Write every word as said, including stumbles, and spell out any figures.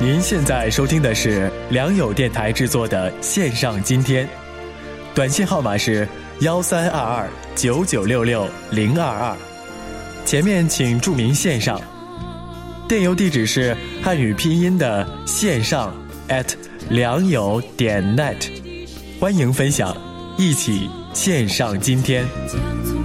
您现在收听的是良友电台制作的线上今天，短信号码是幺三二二九九六六零二二，前面请注明线上。电邮地址是汉语拼音的线上 at 良友点 net， 欢迎分享，一起线上今天。